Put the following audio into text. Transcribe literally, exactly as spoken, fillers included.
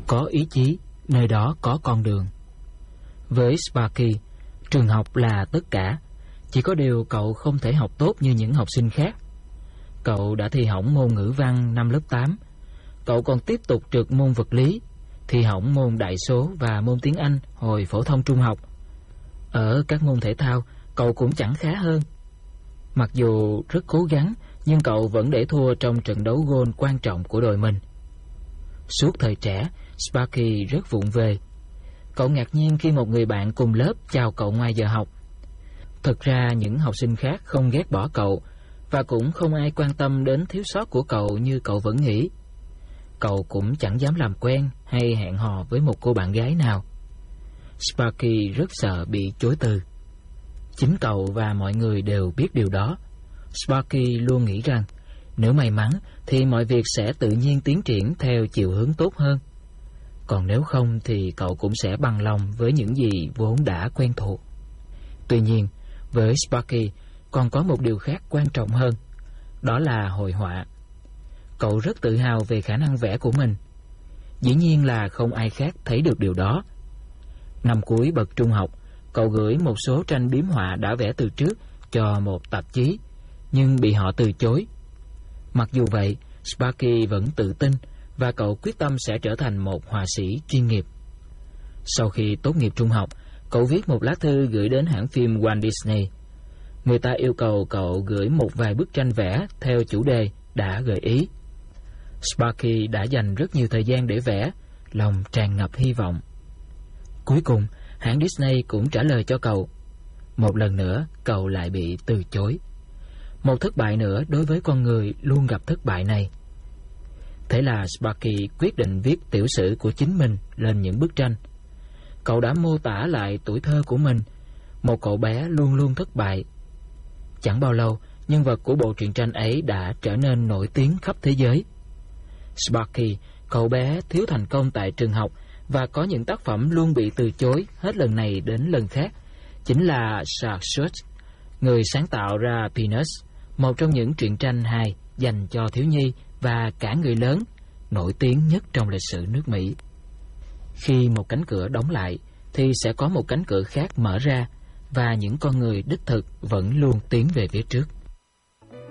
Có ý chí, nơi đó có con đường. Với Sparky, trường học là tất cả. Chỉ có điều cậu không thể học tốt như những học sinh khác. Cậu đã thi hỏng môn ngữ văn năm lớp tám. Cậu còn tiếp tục trượt môn vật lý, thi hỏng môn đại số và môn tiếng Anh hồi phổ thông trung học. Ở các môn thể thao, cậu cũng chẳng khá hơn. Mặc dù rất cố gắng, nhưng cậu vẫn để thua trong trận đấu golf quan trọng của đội mình. Suốt thời trẻ, Sparky rất vụng về. Cậu ngạc nhiên khi một người bạn cùng lớp chào cậu ngoài giờ học. Thực ra những học sinh khác không ghét bỏ cậu, và cũng không ai quan tâm đến thiếu sót của cậu như cậu vẫn nghĩ. Cậu cũng chẳng dám làm quen hay hẹn hò với một cô bạn gái nào. Sparky rất sợ bị chối từ. Chính cậu và mọi người đều biết điều đó. Sparky luôn nghĩ rằng nếu may mắn thì mọi việc sẽ tự nhiên tiến triển theo chiều hướng tốt hơn. Còn nếu không thì cậu cũng sẽ bằng lòng với những gì vốn đã quen thuộc. Tuy nhiên, với Sparky còn có một điều khác quan trọng hơn, đó là hội họa. Cậu rất tự hào về khả năng vẽ của mình. Dĩ nhiên là không ai khác thấy được điều đó. Năm cuối bậc trung học, cậu gửi một số tranh biếm họa đã vẽ từ trước cho một tạp chí, nhưng bị họ từ chối. Mặc dù vậy, Sparky vẫn tự tin và cậu quyết tâm sẽ trở thành một họa sĩ chuyên nghiệp. Sau khi tốt nghiệp trung học, cậu viết một lá thư gửi đến hãng phim Walt Disney. Người ta yêu cầu cậu gửi một vài bức tranh vẽ theo chủ đề đã gợi ý. Sparky đã dành rất nhiều thời gian để vẽ, lòng tràn ngập hy vọng. Cuối cùng, hãng Disney cũng trả lời cho cậu. Một lần nữa, cậu lại bị từ chối. Một thất bại nữa đối với con người luôn gặp thất bại này. Thế là Sparky quyết định viết tiểu sử của chính mình lên những bức tranh. Cậu đã mô tả lại tuổi thơ của mình, một cậu bé luôn luôn thất bại. Chẳng bao lâu, nhân vật của bộ truyện tranh ấy đã trở nên nổi tiếng khắp thế giới. Sparky, cậu bé thiếu thành công tại trường học và có những tác phẩm luôn bị từ chối hết lần này đến lần khác, chính là Shark Shoots, người sáng tạo ra Peanuts, một trong những truyện tranh hài dành cho thiếu nhi và cả người lớn, nổi tiếng nhất trong lịch sử nước Mỹ. Khi một cánh cửa đóng lại, thì sẽ có một cánh cửa khác mở ra, và những con người đích thực vẫn luôn tiến về phía trước.